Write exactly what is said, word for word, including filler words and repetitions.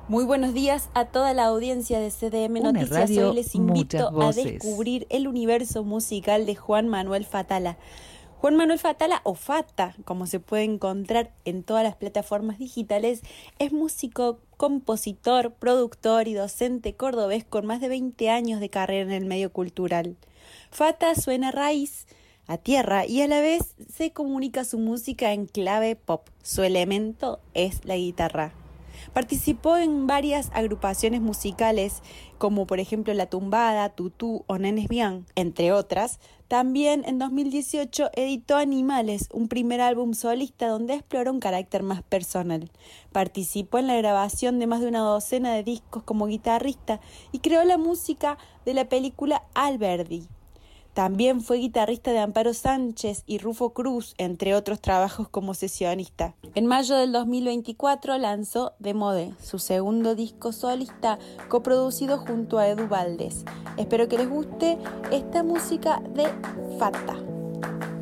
Muy buenos días a toda la audiencia de C D M Una Noticias. radio, Hoy les invito muchas a voces. descubrir el universo musical de Juan Manuel Fatala. Juan Manuel Fatala, o Fata, como se puede encontrar en todas las plataformas digitales, es músico, compositor, productor y docente cordobés con más de veinte años de carrera en el medio cultural. Fata suena raíz, a tierra, y a la vez se comunica su música en clave pop. Su elemento es la guitarra. Participó en varias agrupaciones musicales, como por ejemplo La Tumbada, Tutú o Nenes Bian, entre otras. También en dos mil dieciocho editó Animales, un primer álbum solista donde explora un carácter más personal. Participó en la grabación de más de una docena de discos como guitarrista y creó la música de la película Alberdi. También fue guitarrista de Amparo Sánchez y Rufo Cruz, entre otros trabajos como sesionista. En mayo del dos mil veinticuatro lanzó De Mode, su segundo disco solista, coproducido junto a Edu Valdés. Espero que les guste esta música de Fata.